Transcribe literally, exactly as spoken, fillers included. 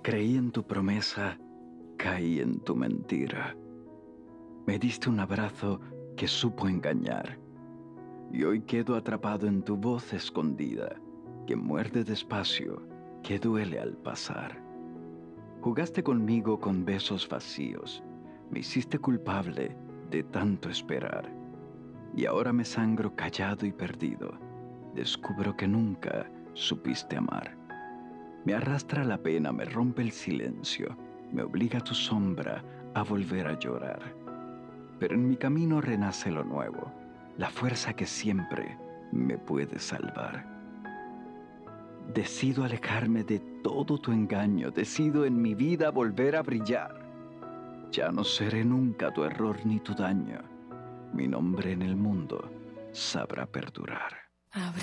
Creí en tu promesa, caí en tu mentira. Me diste un abrazo que supo engañar. Y hoy quedo atrapado en tu voz escondida, que muerde despacio, que duele al pasar. Jugaste conmigo con besos vacíos, me hiciste culpable de tanto esperar. Y ahora me sangro callado y perdido, descubro que nunca supiste amar. Me arrastra la pena, me rompe el silencio, me obliga tu sombra a volver a llorar. Pero en mi camino renace lo nuevo, la fuerza que siempre me puede salvar. Decido alejarme de todo tu engaño, decido en mi vida volver a brillar. Ya no seré nunca tu error ni tu daño, mi nombre en el mundo sabrá perdurar.